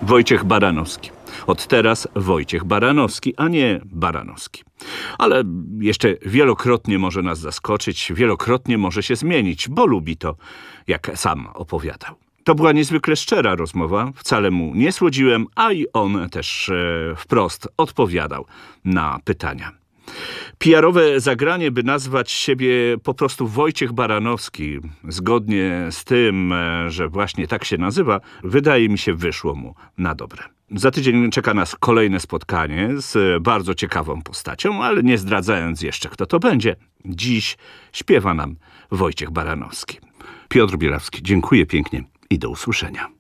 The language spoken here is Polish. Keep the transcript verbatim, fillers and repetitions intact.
Wojciech Baranowski. Od teraz Wojciech Baranowski, a nie Baranowski. Ale jeszcze wielokrotnie może nas zaskoczyć, wielokrotnie może się zmienić, bo lubi to, jak sam opowiadał. To była niezwykle szczera rozmowa, wcale mu nie słodziłem, a i on też e, wprost odpowiadał na pytania. P R-owe zagranie, by nazwać siebie po prostu Wojciech Baranowski, zgodnie z tym, że właśnie tak się nazywa, wydaje mi się, wyszło mu na dobre. Za tydzień czeka nas kolejne spotkanie z bardzo ciekawą postacią, ale nie zdradzając jeszcze, kto to będzie. Dziś śpiewa nam Wojciech Baranowski. Piotr Bielawski, dziękuję pięknie i do usłyszenia.